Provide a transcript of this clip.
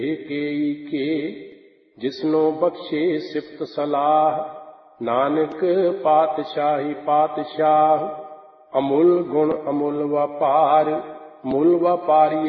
ਕੇਈ ਕੇ ਜਿਸਨੋ ਬਖਸ਼ੇ ਸਿਫਤ ਸਲਾਹ, ਨਾਨਕ ਪਾਤਸ਼ਾਹੀ ਪਾਤਸ਼ਾਹ। ਅਮੁੱਲ ਗੁਣ ਅਮੁੱਲ ਵਪਾਰ, ਮੁੱਲ ਵਪਾਰੀ